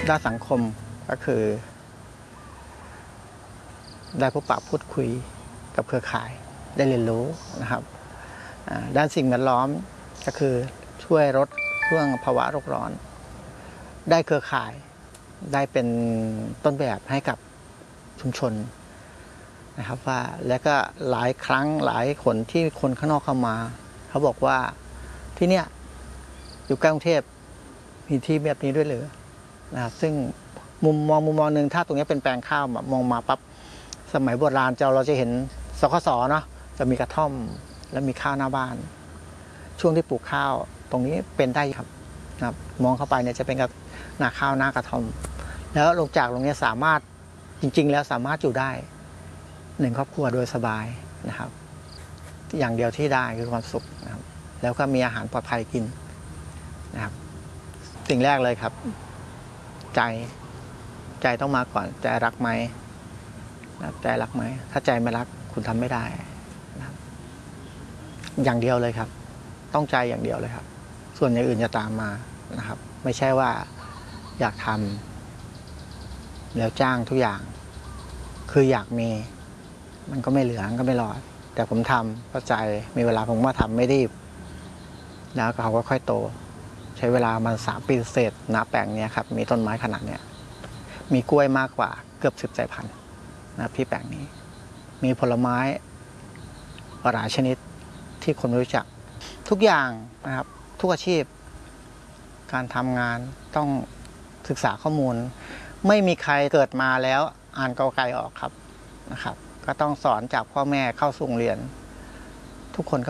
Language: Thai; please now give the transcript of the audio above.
ด้านสังคมก็คือได้พบปะพูดคุยกับเครือข่ายได้เรียนรู้นะครับด้านสิ่งแวดล้อมก็คือช่วยลดเรื่องภาวะโลกร้อนได้เครือข่ายได้เป็นต้นแบบให้กับชุมชนนะครับว่าแล้วก็หลายครั้งหลายคนที่คนข้างนอกเข้ามาเขาบอกว่าที่เนี่ยอยู่ใกล้กรุงเทพมีที่แบบนี้ด้วยหรือนะครับซึ่งมุมมองหนึ่งถ้าตรงนี้เป็นแปลงข้าวมองมาปั๊บสมัยโบราณเราจะเห็นสคสเนาะจะมีกระท่อมและมีข้าวหน้าบ้านช่วงที่ปลูกข้าวตรงนี้เป็นได้ครับนะครับมองเข้าไปเนี่ยจะเป็นกับนาข้าวหน้ากระท่อมแล้วลงจากตรงนี้สามารถจริงๆแล้วสามารถอยู่ได้1 ครอบครัวโดยสบายนะครับอย่างเดียวที่ได้คือความสุขนะครับแล้วก็มีอาหารปลอดภัยกินนะครับสิ่งแรกเลยครับใจต้องมาก่อนใจรักไหมใจรักไหมถ้าใจไม่รักคุณทำไม่ได้นะครับอย่างเดียวเลยครับต้องใจอย่างเดียวเลยครับส่วนอย่างอื่นจะตามมานะครับไม่ใช่ว่าอยากทำแล้วจ้างทุกอย่างคืออยากมีมันก็ไม่เหลือก็ไม่รอดแต่ผมทำเข้าใจมีเวลาผมว่าทำไม่รีบแล้วเขาก็ค่อยโตใช้เวลามัน3 ปีเศษนะแปลงนี้ครับมีต้นไม้ขนาดเนี้ยมีกล้วยมากกว่าเกือบ10 สายพันธุ์นะที่แปลงนี้มีผลไม้หลายชนิดที่คนไม่รู้จักทุกอย่างนะครับทุกอาชีพการทำงานต้องศึกษาข้อมูลไม่มีใครเกิดมาแล้วอ่านกอไก่ออกครับนะครับก็ต้องสอนจากพ่อแม่เข้าสู่โรงเรียนทุกคนก็